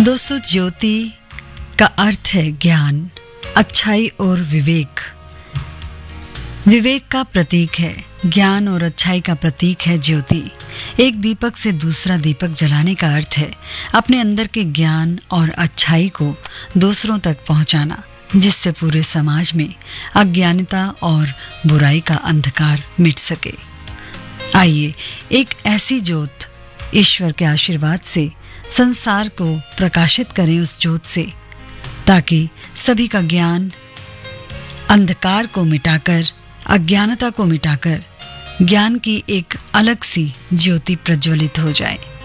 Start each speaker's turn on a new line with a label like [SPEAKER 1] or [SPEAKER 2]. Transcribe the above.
[SPEAKER 1] दोस्तों, ज्योति का अर्थ है ज्ञान, अच्छाई और विवेक। विवेक का प्रतीक है, ज्ञान और अच्छाई का प्रतीक है ज्योति। एक दीपक से दूसरा दीपक जलाने का अर्थ है अपने अंदर के ज्ञान और अच्छाई को दूसरों तक पहुंचाना, जिससे पूरे समाज में अज्ञानता और बुराई का अंधकार मिट सके। आइए एक ऐसी ज्योत ईश्वर के आशीर्वाद से संसार को प्रकाशित करें, उस ज्योत से, ताकि सभी का ज्ञान अंधकार को मिटाकर, अज्ञानता को मिटाकर ज्ञान की एक अलग सी ज्योति प्रज्वलित हो जाए।